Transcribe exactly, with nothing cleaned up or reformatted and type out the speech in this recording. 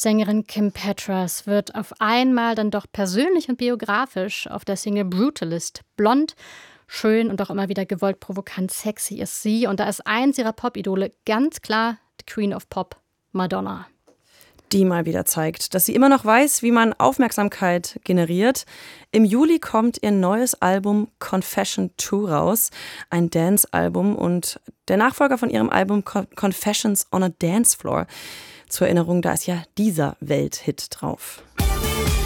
Sängerin Kim Petras wird auf einmal dann doch persönlich und biografisch auf der Single Brutalist. Blond, schön und auch immer wieder gewollt provokant sexy ist sie. Und da ist eins ihrer Pop-Idole ganz klar die Queen of Pop, Madonna. Die mal wieder zeigt, dass sie immer noch weiß, wie man Aufmerksamkeit generiert. Im Juli kommt ihr neues Album Confession zwei raus, ein Dance-Album und der Nachfolger von ihrem Album Confessions on a Dance Floor. Zur Erinnerung, da ist ja dieser Welthit drauf.